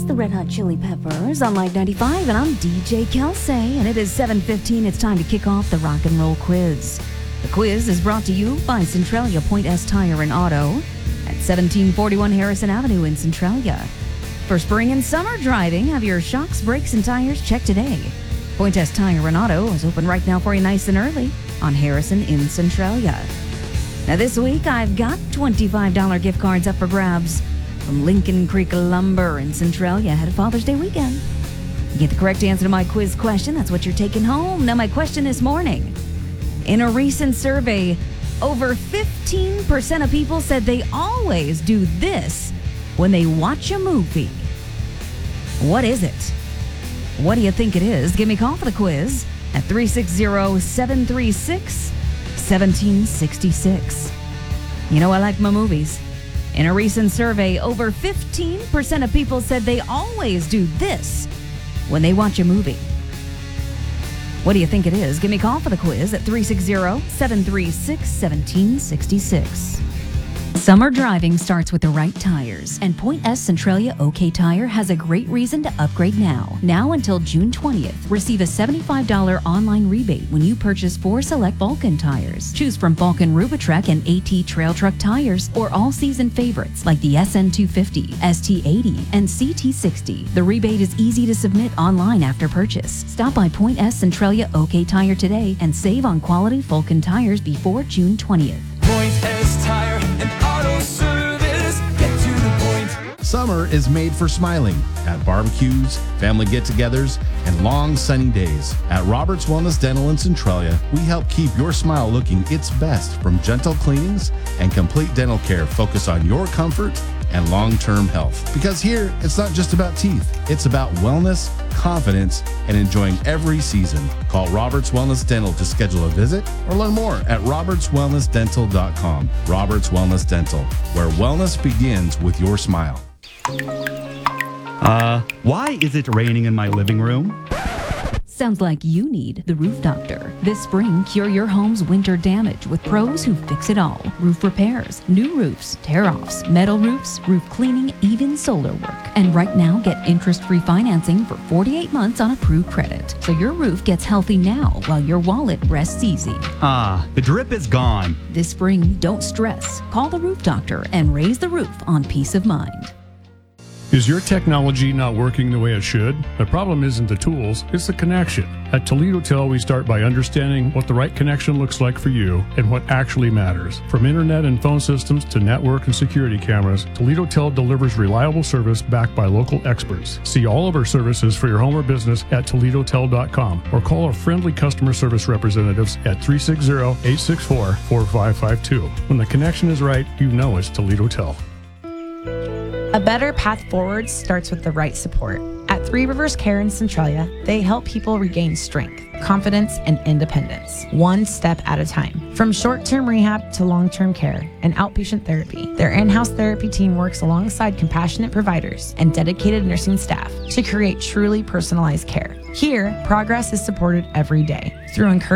It's the Red Hot Chili Peppers on Light 95, and I'm DJ Kelsey, and it is 7:15. It's time to kick off the rock and roll quiz. The quiz is brought to you by Centralia Point S Tire and Auto at 1741 Harrison Avenue in Centralia. For spring and summer driving, have your shocks, brakes, and tires checked today. Point S Tire and Auto is open right now for you nice and early on Harrison in Centralia. Now this week, I've got $25 gift cards up for grabs from Lincoln Creek Lumber in Centralia ahead of Father's Day weekend. You get the correct answer to my quiz question, that's what you're taking home. Now my question this morning. In a recent survey, over 15% of people said they always do this when they watch a movie. What is it? What do you think it is? Give me a call for the quiz at 360-736-1766. You know I like my movies. In a recent survey, over 15% of people said they always do this when they watch a movie. What do you think it is? Give me a call for the quiz at 360-736-1766. Summer driving starts with the right tires, and Point S Centralia OK Tire has a great reason to upgrade now. Now until June 20th, receive a $75 online rebate when you purchase 4 select Vulcan tires. Choose from Vulcan Rubitrek and AT Trail Truck tires, or all-season favorites like the SN250, ST80, and CT60. The rebate is easy to submit online after purchase. Stop by Point S Centralia OK Tire today and save on quality Vulcan tires before June 20th. Point S Tire and Auto Service. Get to the point. Summer is made for smiling at barbecues, family get-togethers, and long sunny days. At Roberts Wellness Dental in Centralia, we help keep your smile looking its best from gentle cleanings and complete dental care focused on your comfort and long-term health. Because here, it's not just about teeth. It's about wellness, confidence, and enjoying every season. Call Roberts Wellness Dental to schedule a visit or learn more at robertswellnessdental.com. Roberts Wellness Dental, where wellness begins with your smile. Why is it raining in my living room? Sounds like you need the Roof Doctor. This spring, cure your home's winter damage with pros who fix it all. Roof repairs, new roofs, tear-offs, metal roofs, roof cleaning, even solar work. And right now, get interest-free financing for 48 months on approved credit. So your roof gets healthy now while your wallet rests easy. The drip is gone. This spring, don't stress. Call the Roof Doctor and raise the roof on peace of mind. Is your technology not working the way it should? The problem isn't the tools, it's the connection. At Toledo Tel, we start by understanding what the right connection looks like for you and what actually matters. From internet and phone systems to network and security cameras, Toledo Tel delivers reliable service backed by local experts. See all of our services for your home or business at ToledoTel.com or call our friendly customer service representatives at 360-864-4552. When the connection is right, you know it's Toledo Tel. A better path forward starts with the right support. At Three Rivers Care in Centralia, they help people regain strength, confidence, and independence, one step at a time. From short-term rehab to long-term care and outpatient therapy, their in-house therapy team works alongside compassionate providers and dedicated nursing staff to create truly personalized care. Here, progress is supported every day through encouragement